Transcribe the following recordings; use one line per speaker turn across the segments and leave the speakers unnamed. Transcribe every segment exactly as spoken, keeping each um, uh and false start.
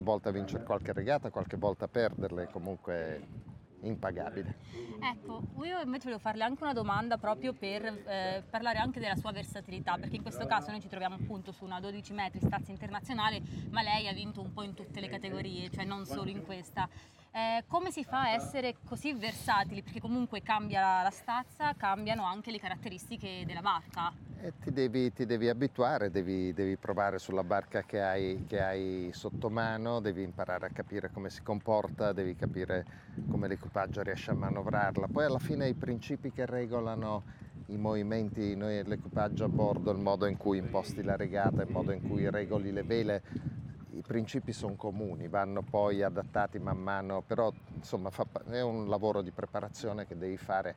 volta vincere qualche regata, qualche volta perderle, comunque impagabile.
Ecco, io invece volevo farle anche una domanda proprio per eh, parlare anche della sua versatilità, perché in questo caso noi ci troviamo appunto su una dodici metri stazza internazionale, ma lei ha vinto un po' in tutte le categorie, cioè non solo in questa. Eh, come si fa a essere così versatili? Perché comunque cambia la stazza, cambiano anche le caratteristiche della barca.
E ti devi, ti devi abituare, devi, devi provare sulla barca che hai, che hai sotto mano, devi imparare a capire come si comporta, devi capire come l'equipaggio riesce a manovrarla. Poi alla fine i principi che regolano i movimenti, noi e l'equipaggio a bordo, il modo in cui imposti la regata, il modo in cui regoli le vele, i principi sono comuni, vanno poi adattati man mano, però insomma fa, è un lavoro di preparazione che devi fare.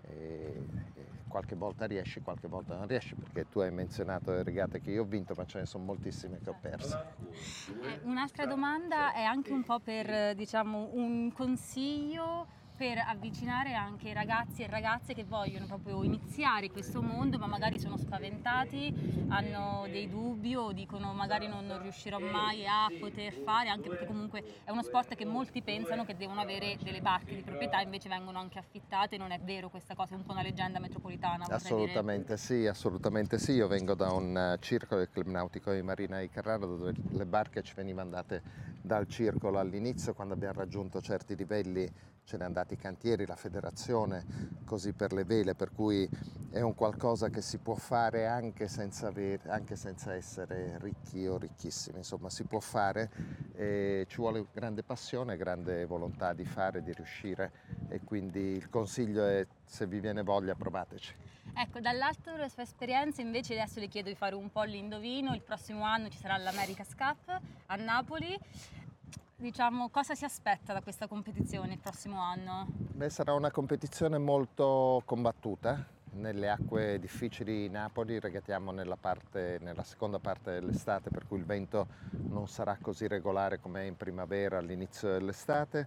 E, e qualche volta riesci, qualche volta non riesci, perché tu hai menzionato le regate che io ho vinto, ma ce ne sono moltissime che ho perso.
Eh, un'altra domanda è anche un po' per, diciamo, un consiglio per avvicinare anche ragazzi e ragazze che vogliono proprio iniziare questo mondo, ma magari sono spaventati, hanno dei dubbi o dicono magari non, non riuscirò mai a poter fare, anche perché comunque è uno sport che molti pensano che devono avere delle barche di proprietà, invece vengono anche affittate. Non è vero questa cosa, è un po' una leggenda metropolitana.
Assolutamente sì, assolutamente sì. Io vengo da un circolo del Club Nautico di Marina di Carrara, dove le barche ci venivano date dal circolo all'inizio. Quando abbiamo raggiunto certi livelli ce ne hanno dati i cantieri, la federazione, così per le vele, per cui è un qualcosa che si può fare anche senza, avere, anche senza essere ricchi o ricchissimi, insomma si può fare, e ci vuole grande passione, grande volontà di fare, di riuscire, e quindi il consiglio è: se vi viene voglia, provateci.
Ecco, dall'alto delle sue esperienze invece adesso le chiedo di fare un po' l'indovino. Il prossimo anno ci sarà l'America's Cup a Napoli. Diciamo, cosa si aspetta da questa competizione il prossimo anno?
Beh, sarà una competizione molto combattuta. Nelle acque difficili di Napoli regatiamo nella, parte, nella seconda parte dell'estate, per cui il vento non sarà così regolare come è in primavera all'inizio dell'estate,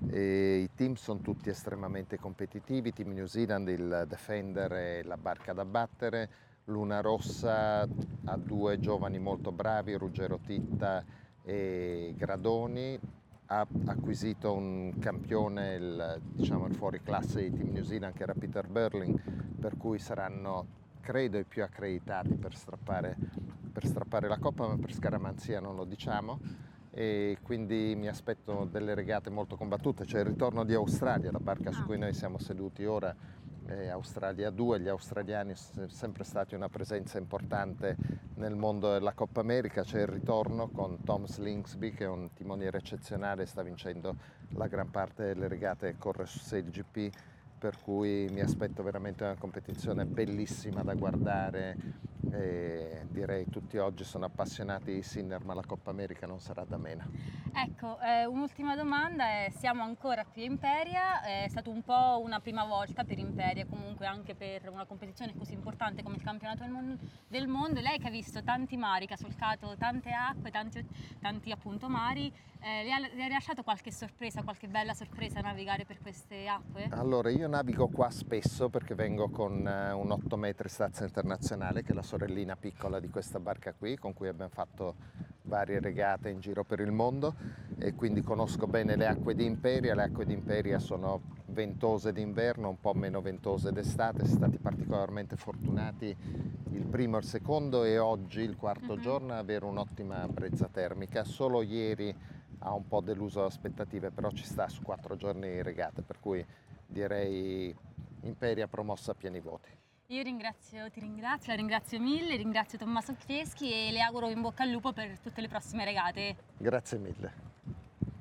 e i team sono tutti estremamente competitivi. Team New Zealand, il Defender è la barca da battere, Luna Rossa ha due giovani molto bravi, Ruggero Titta e Gradoni. Ha acquisito un campione, il, diciamo, il fuoriclasse di Team New Zealand, che era Peter Burling, per cui saranno, credo, i più accreditati per strappare, per strappare la coppa, ma per scaramanzia non lo diciamo, e quindi mi aspetto delle regate molto combattute. C'è il ritorno di Australia, la barca su cui noi siamo seduti ora, è Australia due, gli australiani sono sempre stati una presenza importante nel mondo della Coppa America. C'è il ritorno con Tom Slingsby, che è un timoniere eccezionale, sta vincendo la gran parte delle regate, corre su sei G P, per cui mi aspetto veramente una competizione bellissima da guardare, e direi tutti oggi sono appassionati di Sinner, ma la Coppa America non sarà da meno.
Ecco, eh, un'ultima domanda è: siamo ancora qui a Imperia, è stato un po' una prima volta per Imperia, comunque anche per una competizione così importante come il campionato del mondo, del mondo. Lei che ha visto tanti mari, che ha solcato tante acque, tanti, tanti appunto mari, eh, le, ha, le ha lasciato qualche sorpresa, qualche bella sorpresa a navigare per queste acque?
Allora, io navigo qua spesso perché vengo con uh, un otto metri stazza internazionale, che è la sorellina piccola di questa barca qui, con cui abbiamo fatto varie regate in giro per il mondo, e quindi conosco bene le acque di Imperia. Le acque di Imperia sono ventose d'inverno, un po' meno ventose d'estate. Siamo stati particolarmente fortunati il primo e il secondo, e oggi il quarto uh-huh. giorno, a avere un'ottima brezza termica. Solo ieri ha un po' deluso le aspettative, però ci sta su quattro giorni di regate, per cui direi Imperia promossa a pieni voti.
Io ringrazio, ti ringrazio, la ringrazio mille, ringrazio Tommaso Fieschi e le auguro in bocca al lupo per tutte le prossime regate.
Grazie mille.